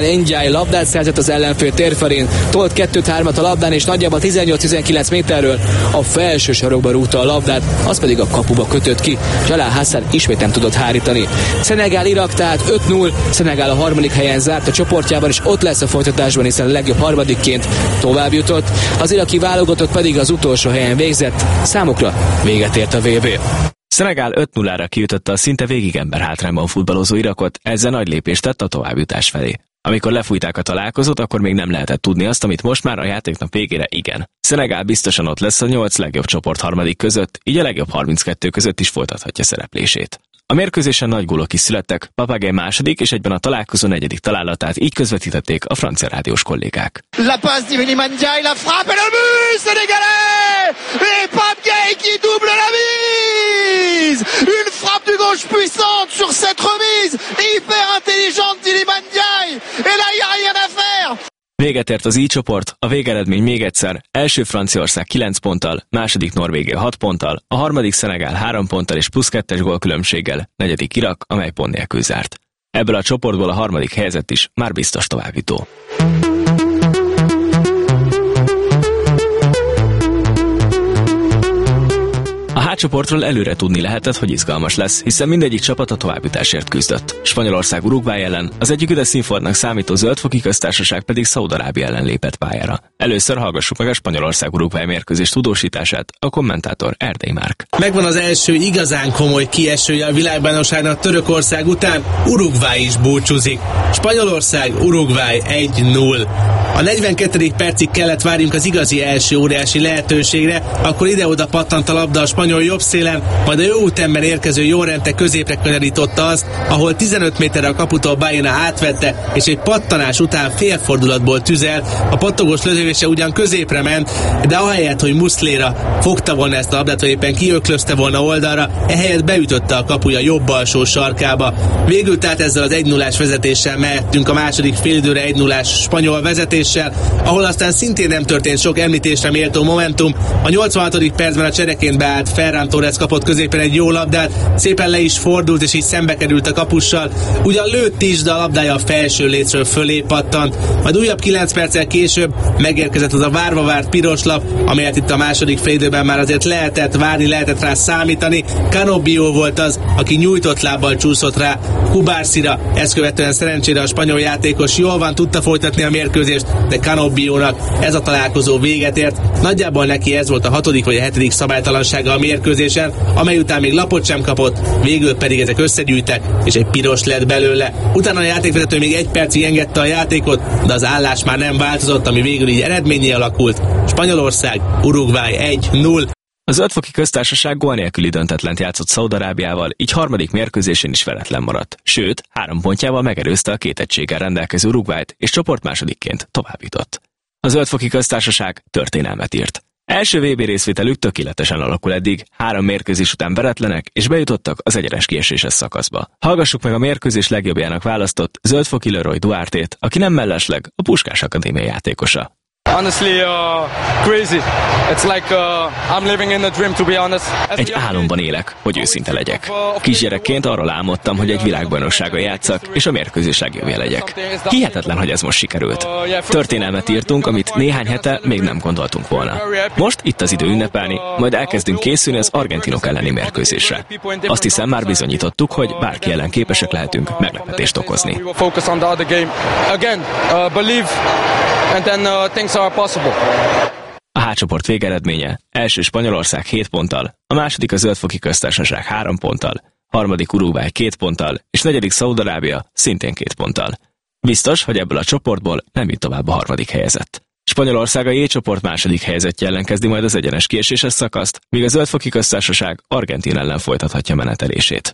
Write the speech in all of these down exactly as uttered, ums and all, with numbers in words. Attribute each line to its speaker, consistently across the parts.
Speaker 1: Ndiaye labdát szerzett az ellenfél térfelén, tolt kettőt-hármat a labdán, és nagyjából tizennyolc-tizenkilenc méterről a felső sarokba rúgta a labdát, az pedig a kapuba kötött ki. Jalal Hassan ismét nem tudott hárítani. Szenegál-Irak tehát öt null, Szenegál a harmadik helyen zárt a csoportjában, és ott lesz a folytatásban, hiszen a legjobb harmadikként tovább jutott. Az iraki válogatott pedig az utolsó helyen végzett, számukra véget ért a vé bé.
Speaker 2: Szenegál öt nullára kiütötte a szinte végig ember hátrányban futballozó Irakot, ezzel nagy lépést tett a továbbjutás felé. Amikor lefújták a találkozót, akkor még nem lehetett tudni azt, amit most már a játéknap végére igen. Szenegál biztosan ott lesz a nyolc legjobb csoport harmadik között, így a legjobb harminckettő között is folytathatja szereplését. A mérkőzésen nagy gólok is születtek, Papagé második és egyben a találkozó negyedik találatát így közvetítették a francia rádiós kollégák.
Speaker 3: La passe d'Iliman Ndiaye, la frappe et le but sénégalais! Et Papagé qui double la mise! Une frappe du gauche puissante sur cette remise, hyper intelligente d'Iliman Ndiaye! Et là, il n'y a rien à faire!
Speaker 2: Véget ért az I csoport, a végeredmény még egyszer, első Franciaország kilenc ponttal, második Norvégia hat ponttal, a harmadik Szenegál három ponttal és plusz kettes gólkülönbséggel, negyedik Irak, amely pont nélkül zárt. Ebből a csoportból a harmadik helyezett is már biztos továbbjutó. A H csoportról előre tudni lehetett, hogy izgalmas lesz, hiszen mindegyik csapat a továbbjutásért küzdött. Spanyolország Uruguay ellen, az egyik üdes színfordnak számító Zöld-foki Köztársaság pedig Szaúd-Arábia ellen lépett pályára. Először hallgassuk meg a Spanyolország-Uruguay mérkőzés tudósítását, a kommentátor Erdély Márk.
Speaker 4: Megvan az első igazán komoly kiesője a világbajnokságnak Törökország után, Uruguay is búcsúzik. Spanyolország, Uruguay egy null. A negyvenkettedik percig kellett várjunk az igazi első óriási lehetőségre, akkor ide-oda pattant a labda a spanyol jobb szélen, majd a jó útemben érkező Llorente középre kanyarította azt, ahol tizenöt méterre a kaputól Baena átvette, és egy pattanás után félfordulatból tüzelt, a pattogós lövölése ugyan középre ment, de ahelyett, hogy Muslera fogta volna ezt a labdát, vagy éppen kiöklözte volna oldalra, ehelyett beütötte a kapuja jobb alsó sarkába. Végül tehát ezzel az egy nullás vezetéssel mehettünk a második félidőre egy nullás spanyol vezetéssel, ahol aztán szintén nem történt sok említésre méltó momentum. A nyolcvanhatodik percben a csereként beállt Ferran Torres kapott középen egy jó labdát, szépen le is fordult, és így szembe került a kapussal. Ugyan lőtt is, de a labdája a felső lécről fölé pattant. Majd újabb kilenc perccel később megérkezett az a várva várt piros lap, amelyet itt a második félidőben már azért lehetett várni, lehetett rá számítani. Canobbio volt az, aki nyújtott lábbal csúszott rá Kubarsira, ezt követően szerencsére a spanyol játékos jól van, tudta folytatni a mérkőzést, de Canobbiónak ez a találkozó véget ért. Nagyjából neki ez volt a hatodik vagy a hetedik szabálytalansága a mérkőzésen, amely után még lapot sem kapott, végül pedig ezek összegyűjtek, és egy piros lett belőle. Utána a játékvezető még egy percig engedte a játékot, de az állás már nem változott, ami végül így eredménnyé alakult. Spanyolország, Uruguay egy null.
Speaker 2: Az Zöld-foki Köztársaság gól nélküli döntetlent játszott Szaúd-Arábiával, így harmadik mérkőzésén is veretlen maradt. Sőt, három pontjával megerőzte a két egységgel rendelkező Uruguayt, és csoportmásodikként továbbjutott. A Zöld-foki Köztársaság történelmet írt. Első vé bé részvételük tökéletesen alakul eddig, három mérkőzés után veretlenek, és bejutottak az egyenes kieséses szakaszba. Hallgassuk meg a mérkőzés legjobbjának választott Zöld-foki Leroy Duartét, aki nem mellesleg a Puskás Akadémia játékosa.
Speaker 5: Honestly, uh, crazy. It's like uh, I'm living in a dream, to be honest.
Speaker 2: Egy álomban élek, hogy őszinte legyek. Kisgyerekként arról álmodtam, hogy egy világbajnokságon játszak, és a mérkőzés legjobbja legyek. Hihetetlen, hogy ez most sikerült. Történelmet írtunk, amit néhány hete még nem gondoltunk volna. Most itt az idő ünnepelni, majd elkezdünk készülni az argentinok elleni mérkőzésre. Azt hiszem, már bizonyítottuk, hogy bárki ellen képesek lehetünk meglepetést okozni. A H csoport végeredménye: első Spanyolország hét ponttal, a második a Zöld-foki Köztársaság három ponttal, harmadik Uruguay két ponttal, és negyedik Szaúd-Arábia szintén két ponttal. Biztos, hogy ebből a csoportból nem jut tovább a harmadik helyezett. Spanyolország a J csoport második helyezettje ellen kezdi majd az egyenes kieséses szakaszt, míg a Zöld-foki Köztársaság Argentína ellen folytathatja menetelését.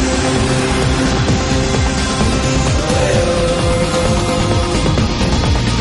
Speaker 2: A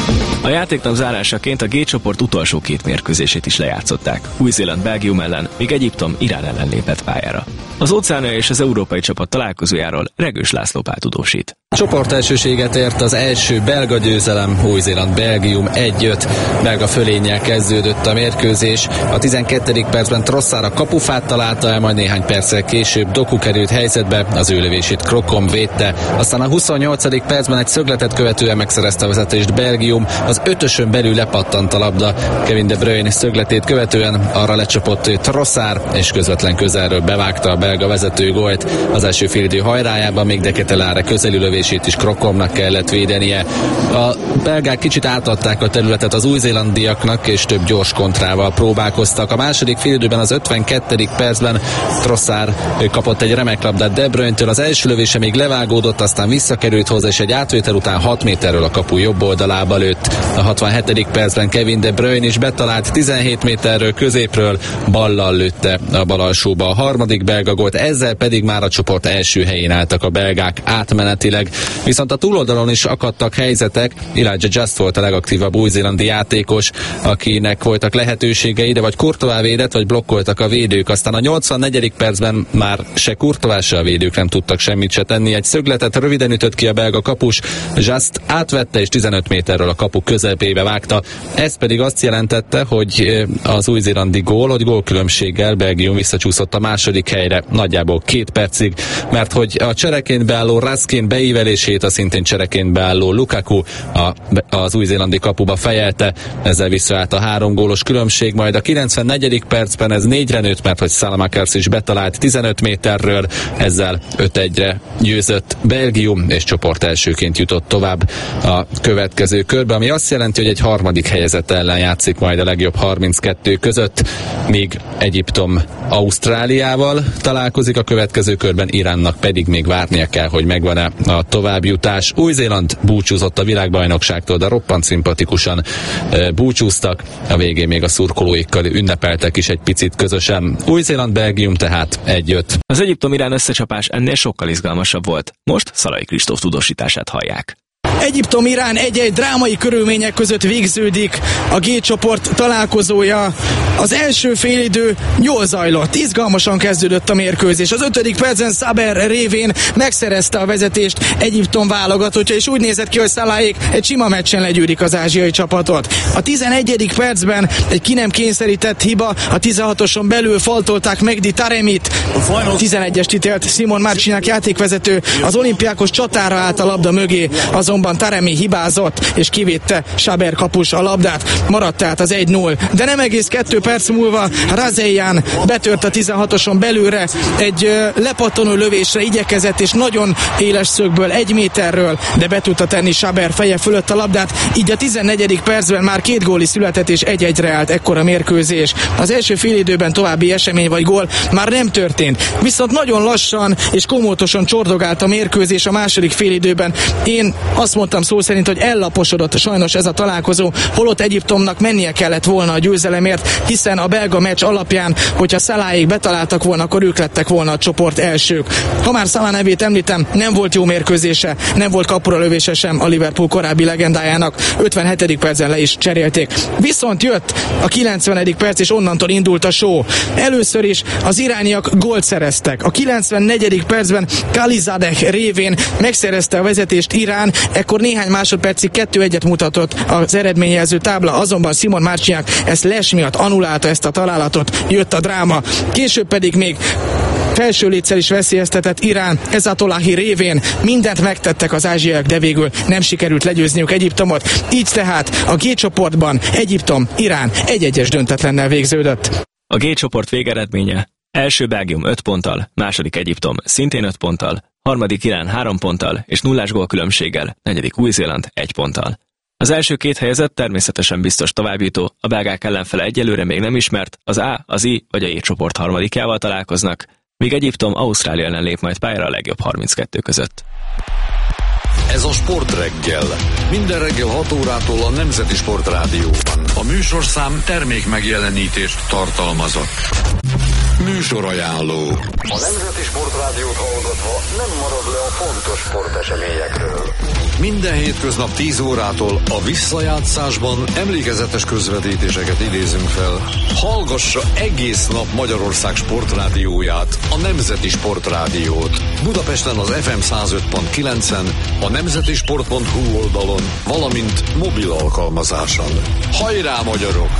Speaker 2: A játéknap zárásaként a G csoport utolsó két mérkőzését is lejátszották. Új-Zéland Belgium ellen, míg Egyiptom Irán ellen lépett pályára. Az óceánia és az európai csapat találkozójáról Regős László Pál tudósít.
Speaker 6: Csoport elsőséget ért az első belga győzelem, Új-Zéland Belgium egy öt. Belga fölénnyel kezdődött a mérkőzés. A tizenkettedik percben Trossard a kapufát találta el, majd néhány perccel később Doku került helyzetbe, az ő lövését Krokom védte. Aztán a huszonnyolcadik percben egy szögletet követően megszerezte a vezetést Belgium, az ötösön belül lepattant a labda. Kevin De Bruyne szögletét követően arra lecsapott Trossard, és közvetlen közelről bevágta a belga vezető gólt. Az első félidő hajrájában még De Ketelaere közeli lövését is Krokomnak kellett védenie. A belgák kicsit átadták a területet az új-zélandiaknak, és több gyors kontrával próbálkoztak. A második félidőben az ötvenkettedik percben Trossard kapott egy remek labdát De Bruyne-től, az első lövése még levágódott, aztán visszakerült hozzá, és egy átvétel után hat méterről a kapu jobb oldalába lőtt. A hatvanhetedik percben Kevin De Bruyne is betalált tizenhét méterről középről, ballal lőtte a bal alsóba a harmadik belga gólt, ezzel pedig már a csoport első helyén álltak a belgák átmenetileg. Viszont a túloldalon is akadtak helyzetek. Elijah Just volt a legaktívabb új-zélandi játékos, akinek voltak lehetőségei, de vagy Courtois védett, vagy blokkoltak a védők. Aztán a nyolcvannegyedik percben már se Courtois, se a védők nem tudtak semmit se tenni. Egy szögletet röviden ütött ki a belga kapus, Just átvette, és tizenöt méterről a kapu közepébe vágta. Ez pedig azt jelentette, hogy az új-zélandi gól, hogy gólkülönbséggel Belgium visszacsúszott a második helyre, nagyjából két percig, mert hogy a csereként beálló Raskin beívelését a szintén csereként beálló Lukaku a, az új-zélandi kapuba fejelte, ezzel visszaállt a három gólos különbség, majd a kilencvennegyedik percben ez négyre nőtt, mert hogy Salamakers is betalált tizenöt méterről, ezzel öt egyre győzött Belgium, és csoport elsőként jutott tovább a következő körbe, ami azt jelenti, hogy egy harmadik helyezett ellen játszik majd a legjobb harminckettő között, míg Egyiptom Ausztráliával találkozik a következő körben, Iránnak pedig még várnia kell, hogy megvan-e a továbbjutás. Új-Zéland búcsúzott a világbajnokságtól, de roppant szimpatikusan e, búcsúztak, a végén még a szurkolóikkal ünnepeltek is egy picit közösen. Új-Zéland Belgium tehát egy öt.
Speaker 2: Az Egyiptom-Irán összecsapás ennél sokkal izgalmasabb volt. Most Szalai Kristóf tudósítását hallják.
Speaker 7: Egyiptom-Irán egy-egy drámai körülmények között végződik a G csoport találkozója. Az első félidő jól zajlott, izgalmasan kezdődött a mérkőzés. Az ötödik percen Saber révén megszerezte a vezetést Egyiptom válogatottja, és úgy nézett ki, hogy Szalahik egy sima meccsen legyűrik az ázsiai csapatot. A tizenegyedik percben egy ki nem kényszerített hiba, a tizenhatoson belül faltolták Mehdi Taremit. tizenegyest ítélt Simon Marciniak játékvezető, az olimpiákos csatára állt a labda mögé, azonban Taremi hibázott, és kivédte Saber kapus a labdát. Maradt tehát az egy null. De nem egész kettő perc múlva Razejan betört a tizenhatoson belülre, egy uh, lepattanó lövésre igyekezett, és nagyon éles szögből, egy méterről, de be tudta tenni Saber feje fölött a labdát. Így a tizennegyedik percben már két góli született, és egy egyre állt ekkora mérkőzés. Az első félidőben további esemény vagy gól már nem történt. Viszont nagyon lassan és komótosan csordogált a mérkőzés a második félidőben. Én azt mondtam szó szerint, hogy ellaposodott sajnos ez a találkozó, holott Egyiptomnak mennie kellett volna a győzelemért, hiszen a belga meccs alapján, hogyha Szalahik betaláltak volna, akkor ők lettek volna a csoport elsők. Ha már Salah nevét említem, nem volt jó mérkőzése, nem volt kapura lövése sem a Liverpool korábbi legendájának, ötvenhetedik percen le is cserélték. Viszont jött a kilencvenedik perc, és onnantól indult a show. Először is az irániak gólt szereztek. A kilencvennegyedik percben Khalizadeh révén megszerezte a vezetést Irán, ekkor néhány másodpercig kettő egyet mutatott az eredményjelző tábla, azonban Simon Marciniak ezt les miatt annulálta ezt a találatot, jött a dráma. Később pedig még felső létszel is veszélyeztetett Irán Ezatolahi révén, mindent megtettek az ázsiaiak, de végül nem sikerült legyőzniük Egyiptomot. Így tehát a G csoportban Egyiptom, Irán egy egyes döntetlennel végződött.
Speaker 2: A G csoport végeredménye: első Belgium öt ponttal, második Egyiptom szintén öt ponttal, harmadik Irán három ponttal és nullás gólkülönbséggel, negyedik Új-Zéland egy ponttal. Az első két helyezett természetesen biztos továbbjutó, a belgák ellenfele egyelőre még nem ismert, az A, az I vagy a E csoport harmadikjával találkoznak, míg Egyiptom Ausztrália ellen lép majd pályára a legjobb harminckettő között.
Speaker 8: Ez a Sportreggel. Minden reggel hat órától a Nemzeti Sportrádióban. A műsorszám termék megjelenítést tartalmazott. Műsorajánló. A Nemzeti Sportrádiót hallgatva nem marad le a fontos sporteseményekről. Minden hétköznap tíz órától a visszajátszásban emlékezetes közvetítéseket idézünk fel. Hallgassa egész nap Magyarország sportrádióját, a Nemzeti Sportrádiót. Budapesten az ef em száz öt pont kilencen, a nemzetisport pont hu oldalon, valamint mobil alkalmazáson. Hajrá, magyarok!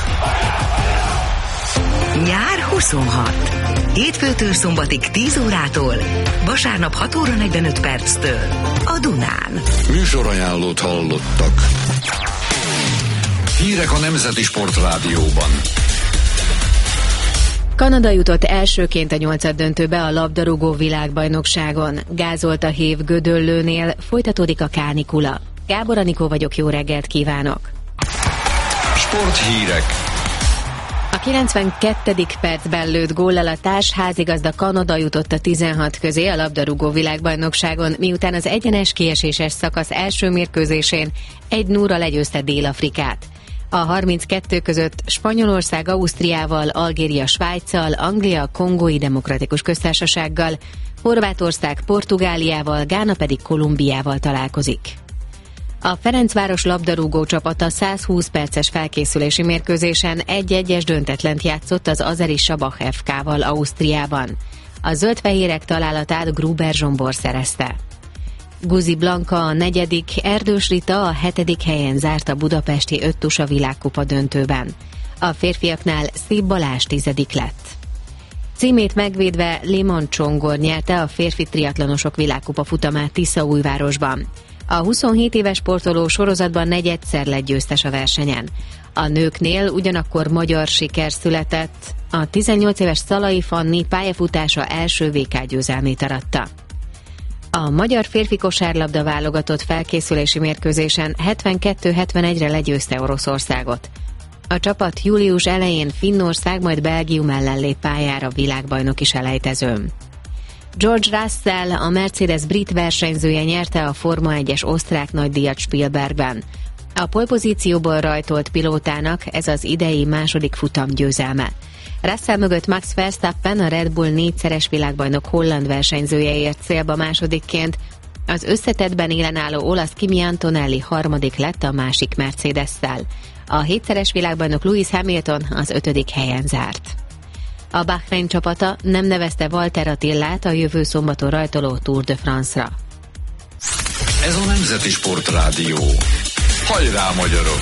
Speaker 9: Nyár huszonhat. Hétfőtől szombatig tíz órától, vasárnap hat óra negyvenöt perctől a Dunán.
Speaker 8: Műsorajánlót hallottak. Hírek a Nemzeti Sportrádióban.
Speaker 10: Kanada jutott elsőként a nyolcaddöntőbe a labdarúgó világbajnokságon. Gázolt a hév Gödöllőnél, folytatódik a kánikula. Gábor Anikó vagyok, jó reggelt kívánok!
Speaker 8: Sporthírek.
Speaker 10: A kilencvenkettedik percben lőtt góllal a társházigazda Kanada jutott a tizenhat közé a labdarúgó világbajnokságon, miután az egyenes kieséses szakasz első mérkőzésén egy nulla legyőzte Dél-Afrikát. A harminckettő között Spanyolország Ausztriával, Algéria Svájccal, Anglia Kongói Demokratikus Köztársasággal, Horvátország Portugáliával, Gána pedig Kolumbiával találkozik. A Ferencváros labdarúgó csapata százhúsz perces felkészülési mérkőzésen egy-egyes döntetlent játszott az azeri Sabah ef ká-val Ausztriában. A zöldfehérek találatát Gruber Zsombor szerezte. Guzi Blanka a negyedik, Erdős Rita a hetedik helyen zárt a budapesti öttusa világkupa döntőben. A férfiaknál Szép Balázs tizedik lett. Címét megvédve Limon Csongor nyerte a férfi triatlonosok világkupa futamát Tiszaújvárosban. A huszonhét éves sportoló sorozatban negyedszer lett győztes a versenyen. A nőknél ugyanakkor magyar siker született, a tizennyolc éves Szalai Fanni pályafutása első vé ká győzelmét aratta. A magyar férfi kosárlabda válogatott felkészülési mérkőzésen hetvenkettő hetvenegyre legyőzte Oroszországot. A csapat július elején Finnország, majd Belgium ellen lép pályára világbajnoki selejtezőn. George Russell, a Mercedes brit versenyzője nyerte a Forma egyes osztrák nagydíjat Spielbergben. A polpozícióból rajtolt pilótának ez az idei második futam győzelme. Russell mögött Max Verstappen, a Red Bull négyszeres világbajnok holland versenyzője ért célba másodikként, az összetettben élen álló olasz Kimi Antonelli harmadik lett a másik Mercedes-szel. A hétszeres világbajnok Lewis Hamilton az ötödik helyen zárt. A Bahrein csapata nem nevezte Walter Attillát a jövő szombaton rajtoló Tour de France-ra.
Speaker 8: Ez a Nemzeti Sportrádió. Hajrá, magyarok!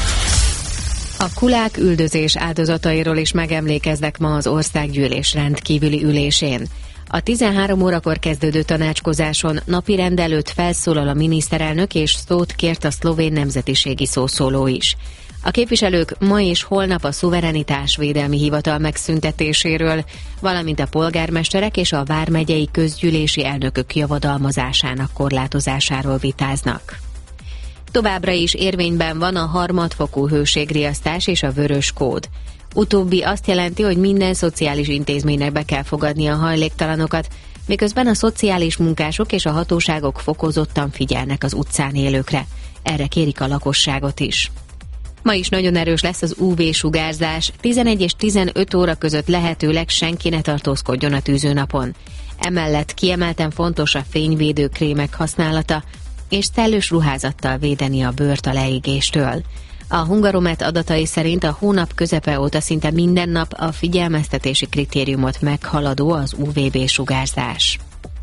Speaker 10: A kulák üldözés áldozatairól is megemlékeznek ma az országgyűlés rendkívüli ülésén. A tizenhárom órakor kezdődő tanácskozáson napirend előtt felszólal a miniszterelnök, és szót kért a szlovén nemzetiségi szószóló is. A képviselők ma és holnap a szuverenitásvédelmi hivatal megszüntetéséről, valamint a polgármesterek és a vármegyei közgyűlési elnökök javadalmazásának korlátozásáról vitáznak. Továbbra is érvényben van a harmadfokú hőségriasztás és a vörös kód. Utóbbi azt jelenti, hogy minden szociális intézménynek be kell fogadni a hajléktalanokat, miközben a szociális munkások és a hatóságok fokozottan figyelnek az utcán élőkre. Erre kérik a lakosságot is. Ma is nagyon erős lesz az ú vé-sugárzás, tizenegy és tizenöt óra között lehetőleg senki ne tartózkodjon a tűzőnapon. Emellett kiemelten fontos a fényvédő krémek használata, és szellős ruházattal védeni a bőrt a leégéstől. A Hungaromet adatai szerint a hónap közepe óta szinte minden nap a figyelmeztetési kritériumot meghaladó az ú vé bé-sugárzás.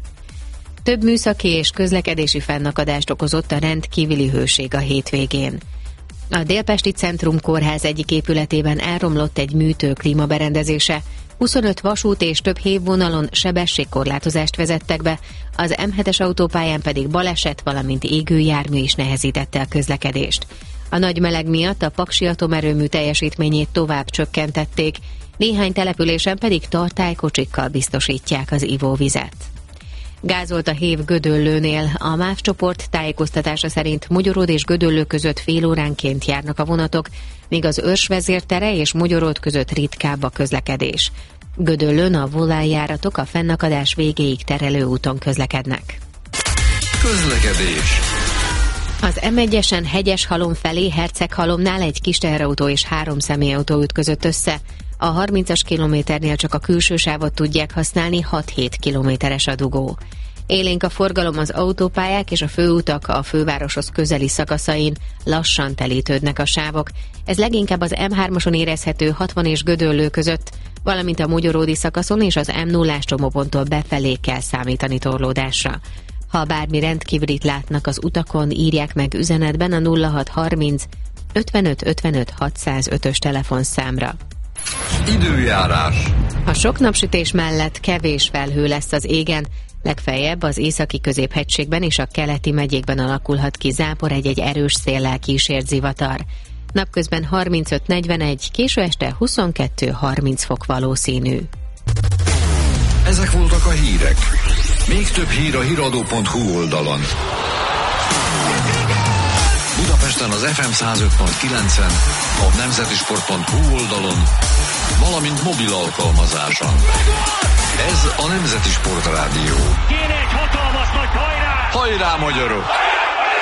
Speaker 10: Több műszaki és közlekedési fennakadást okozott a rendkívüli hőség a hétvégén. A Délpesti Centrum Kórház egyik épületében elromlott egy műtő klímaberendezése, huszonöt vasút és több hévvonalon sebességkorlátozást vezettek be, az em hetes autópályán pedig baleset, valamint égő jármű is nehezítette a közlekedést. A nagy meleg miatt a Paksi atomerőmű teljesítményét tovább csökkentették, néhány településen pedig tartálykocsikkal biztosítják az ivóvizet. Gázolt a hév Gödöllőnél. A MÁV csoport tájékoztatása szerint Mogyorod és Gödöllő között fél óránként járnak a vonatok, míg az Őrsvezértere és Mogyorod között ritkább a közlekedés. Gödöllőn a volájáratok a fennakadás végéig terelő úton közlekednek.
Speaker 8: Közlekedés.
Speaker 10: Az em egyesen Hegyeshalom felé Herceghalomnál egy kis teherautó és három személyautó ütközött össze. A harmincas kilométernél csak a külső sávot tudják használni, hat-hét kilométeres a dugó. Élénk a forgalom az autópályák és a főutak a fővároshoz közeli szakaszain, lassan telítődnek a sávok. Ez leginkább az em hármason érezhető hatvan és Gödöllő között, valamint a Mogyoródi szakaszon és az em nullás csomóponttól befelé kell számítani torlódásra. Ha bármi rendkívülit látnak az utakon, írják meg üzenetben a nulla hat harminc ötvenöt ötvenöt hatszázötös telefonszámra.
Speaker 8: Időjárás.
Speaker 10: A sok napsütés mellett kevés felhő lesz az égen, legfeljebb az északi középhegységben és a keleti megyékben alakulhat ki zápor egy-egy erős széllel kísért zivatar. Napközben harmincöt negyvenegy, késő este huszonkettő harminc fok valószínű.
Speaker 8: Ezek voltak a hírek. Még több hír a híradó pont hu oldalon. Budapesten az ef em száz öt pont kilencen, a nemzetisport pont hu oldalon, valamint mobil alkalmazáson. Ez a Nemzeti Sport Rádió.
Speaker 11: Kéne egy hatalmas nagy hajrá!
Speaker 8: Hajrá, magyarok!